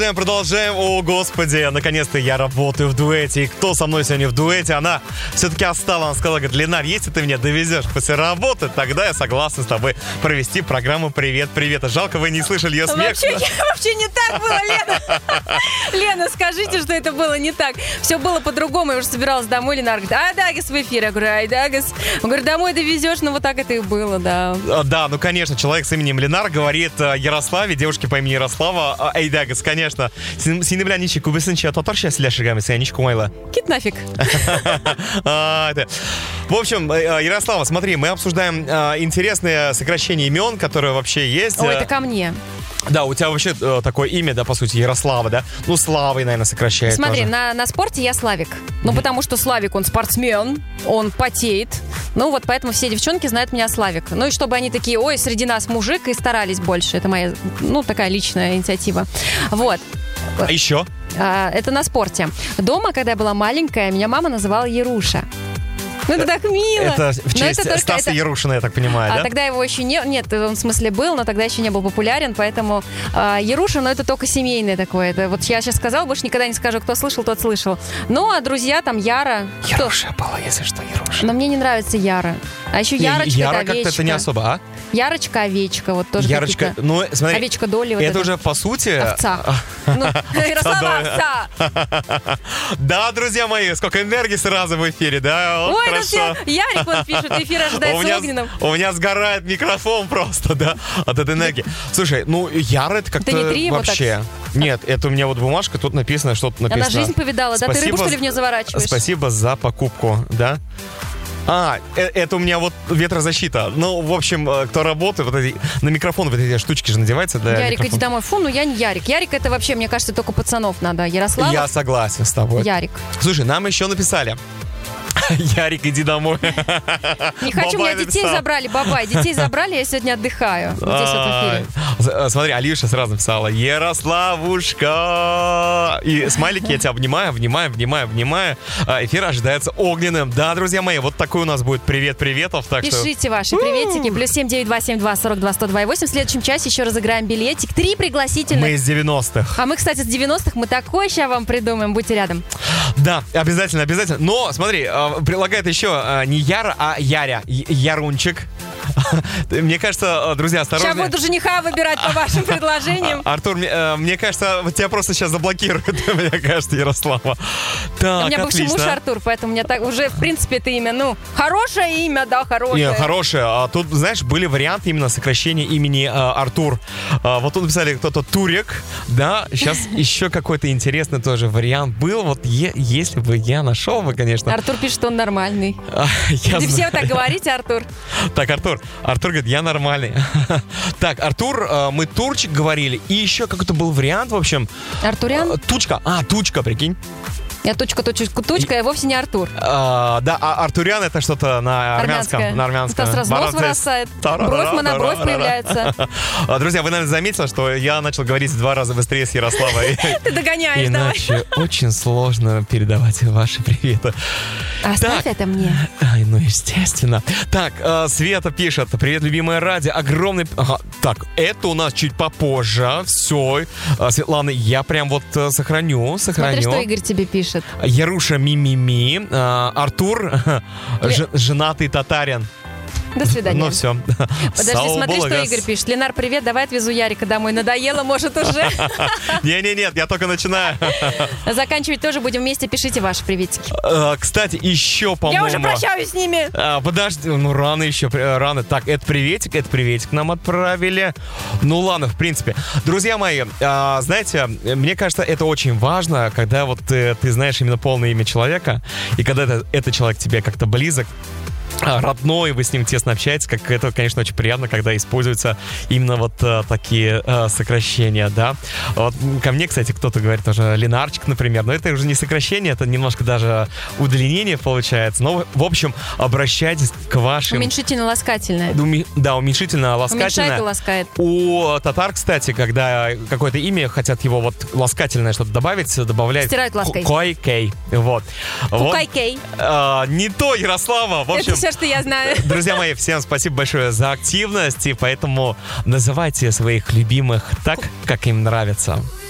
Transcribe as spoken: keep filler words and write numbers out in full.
Продолжаем. О, господи, наконец-то я работаю в дуэте. И кто со мной сегодня в дуэте? Она все-таки остала. Она сказала, говорит, Ленар, если ты меня довезешь после работы, тогда я согласна с тобой провести программу «Привет-привет». Жалко, вы не слышали ее смех. Вообще, вообще не так было, Лена. Лена, скажите, что это было не так. Все было по-другому. Я уже собиралась домой. Ленар говорит, а, Дагас в эфире. Я говорю, ай, Дагас. Он говорит, домой довезешь. Ну, вот так это и было, да. Да, ну, конечно, человек с именем Ленар говорит Ярославе, девушке по имени Ярослава. Эй, Дагас, конечно. Сені белән ничек күбесенчә татарча сөйләшергәме сиңа ничек уңайлы? Кит нафиг. В общем, Ярослава, смотри, мы обсуждаем интересные сокращения имен, которые вообще есть. Ой, это ко мне. Да, у тебя вообще э, такое имя, да, по сути, Ярослава, да? Ну, Славой, наверное, сокращает. Смотри, на, на спорте я Славик. Ну, mm-hmm. потому что Славик, он спортсмен, он потеет. Ну, вот поэтому все девчонки знают меня Славик. Ну, и чтобы они такие, ой, среди нас мужик, и старались больше. Это моя, ну, такая личная инициатива. Вот. А еще? А, это на спорте. Дома, когда я была маленькая, меня мама называла Яруша. Ну, это так мило. Это в честь это Стаса это... Ярушина, я так понимаю, а да? Тогда его еще не... Нет, он в смысле был, но тогда еще не был популярен, поэтому э, Яруша, но это только семейное такое. Это, вот я сейчас сказала, больше никогда не скажу, кто слышал, тот слышал. Ну, а друзья там Яра... Яруша кто? Была, если что, Яруша. Но мне не нравится Яра. А еще не, Ярочка, Яра это как-то это не особо, а? Ярочка, овечка, вот тоже Ярочка, какие-то... ну, смотри, овечка Доли. Вот это, это уже, по сути... Овца. Ярослава, овца. Да, друзья мои, сколько энергии сразу в эфире, да? Ой, хорошо. Ярик вот пишет, эфир ожидается огненным. У меня сгорает микрофон просто, да, от этой энергии. Слушай, ну, Яра это как-то вообще... Нет, это у меня вот бумажка, тут написано, что-то написано. Она жизнь повидала, да? Ты рыбу, что ли, в нее заворачиваешь? Спасибо за покупку, да? А, это у меня вот ветрозащита. Ну, в общем, кто работает, вот эти, на микрофон вот эти штучки же надеваются. Да, Ярик, микрофон. иди домой. Фу, ну я не Ярик. Ярик это вообще, мне кажется, только пацанов надо. Ярослав. Я согласен с тобой. Ярик. Слушай, нам еще написали. Ярик, иди домой. Не хочу, меня детей забрали, бабай. Детей забрали, я сегодня отдыхаю. Здесь вот в эфире. Смотри, Алиша сразу написала: Ярославушка. И смайлики, я тебя обнимаю, обнимаю, обнимаю, обнимаю. Эфир ожидается огненным. Да, друзья мои, вот такой у нас будет привет-приветов. Пишите ваши приветики. Плюс семь девять два семь два сорок два сто два восемь. В следующем часе еще разыграем билетик. Три пригласительных. Мы из девяностых. А мы, кстати, с девяностых. Мы такое сейчас вам придумаем. Будьте рядом. Да, обязательно, обязательно. Но, смотри, прилагает еще не Яра, а Яря. Ярунчик. Мне кажется, друзья, осторожно. Сейчас буду жениха выбирать по вашим предложениям. Артур, мне, мне кажется, тебя просто сейчас заблокируют, мне кажется, Ярослава. Так, у меня бывший муж Артур, поэтому у меня так уже, в принципе, это имя, ну, хорошее имя, да, хорошее. Не, хорошее. А тут, знаешь, были варианты именно сокращения имени а, Артур. А, вот тут написали кто-то Турек, да. Сейчас еще какой-то интересный тоже вариант был. Вот е- если бы я нашел бы, конечно. Артур пишет, что он нормальный. А, Ты все так говорите, Артур. Так, Артур. Артур говорит, я нормальный. Так, Артур, мы турчик говорили. И еще какой-то был вариант, в общем. Артурян? Тучка. А, тучка, прикинь. Я точка, точка, точка, я вовсе не Артур. А, да, а Артурян это что-то на армянском. Армянское. На армянском. Это сразу нос вырастает. Бровь на бровь появляется. Друзья, вы, наверное, заметили, что я начал говорить в два раза быстрее с Ярославой. Ты догоняешь, давай. Иначе очень сложно передавать ваши приветы. Оставь это мне. Ай, ну, естественно. Так, Света пишет. Привет, любимое радио. Огромный... Ага, так, это у нас чуть попозже. Все. Светлана, я прям вот сохраню, сохраню. Смотри, что Игорь тебе пишет. Яруша Мимими, Артур, ж, женатый татарин. До свидания. Ну все. Подожди, Сау смотри, Болагас. Что Игорь пишет. Ленар, привет, давай отвезу Ярика домой. Надоело, может, уже? Не-не-нет, я только начинаю. Заканчивать тоже будем вместе. Пишите ваши приветики. Кстати, еще, по-моему... Я уже прощаюсь с ними. Подожди, ну рано еще, рано. Так, это приветик, это приветик нам отправили. Ну ладно, в принципе. Друзья мои, знаете, мне кажется, это очень важно, когда вот ты, ты знаешь именно полное имя человека, и когда это, этот человек тебе как-то близок, родной, вы с ним тесно общаетесь, как это, конечно, очень приятно, когда используются именно вот а, такие а, сокращения, да. Вот ко мне, кстати, кто-то говорит тоже Ленарчик, например, но это уже не сокращение, это немножко даже удлинение получается. Но, в общем, обращайтесь к вашим... Уменьшительно-ласкательное. Уми... Да, уменьшительно-ласкательное. Уменьшает и ласкает. У татар, кстати, когда какое-то имя, хотят его вот ласкательное что-то добавить, добавляют... Стирают лаской. Кой-кей. Вот. Кукай-кей. Вот. А, не то, Ярослава. В общем, это все, что я знаю. Друзья мои, всем спасибо большое за активность, и поэтому называйте своих любимых так, как им нравится.